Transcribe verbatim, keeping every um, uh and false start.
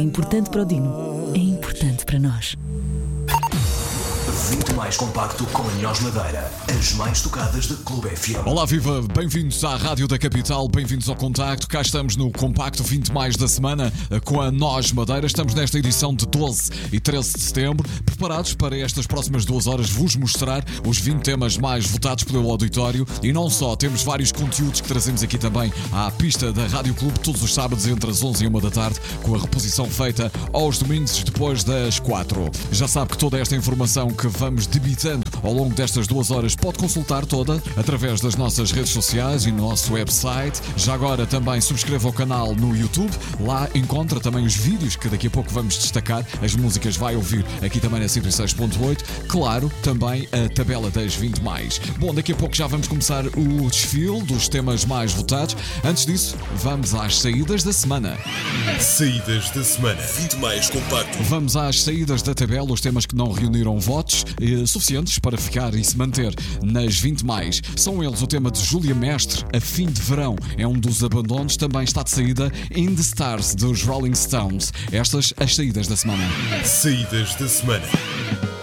É importante para o Dino, é importante para nós. vinte mais compacto com a Nós Madeira, as mais tocadas da Clube F M. Olá, viva! Bem-vindos à Rádio da Capital, bem-vindos ao Contacto. Cá estamos no Compacto vinte mais da semana com a Nós Madeira. Estamos nesta edição de doze e treze de setembro, preparados para estas próximas duas horas vos mostrar os vinte temas mais votados pelo auditório. E não só, temos vários conteúdos que trazemos aqui também à pista da Rádio Clube todos os sábados entre as onze e uma da tarde, com a reposição feita aos domingos depois das quatro. Já sabe que toda esta informação que vamos debitando ao longo destas duas horas pode consultar toda através das nossas redes sociais e no nosso website. Já agora também subscreva o canal no YouTube, lá encontra também os vídeos que daqui a pouco vamos destacar, as músicas vai ouvir aqui também na cento e seis ponto oito, claro, também a tabela das vinte mais. Bom, daqui a pouco já vamos começar o desfile dos temas mais votados. Antes disso, vamos às saídas da semana. Saídas da semana, vinte mais compacto. Vamos às saídas da tabela, os temas que não reuniram votos eh, suficientes para ficar e se manter nas vinte mais. São eles o tema de Júlia Mestre, A Fim de Verão, é um dos abandonos, também está de saída In the Stars dos Rolling Stones. Estas as saídas da semana. Saídas da semana.